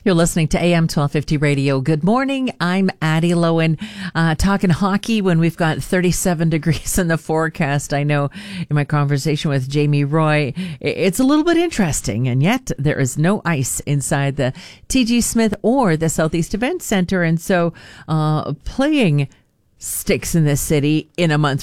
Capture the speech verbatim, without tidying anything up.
You're listening to A M twelve fifty Radio. Good morning. I'm Addie Lowen, uh, talking hockey when we've got thirty-seven degrees in the forecast. I know in my conversation with Jamie Roy, it's a little bit interesting, and yet there is no ice inside the T G Smith or the Southeast Event Center. And so uh, playing sticks in this city in a month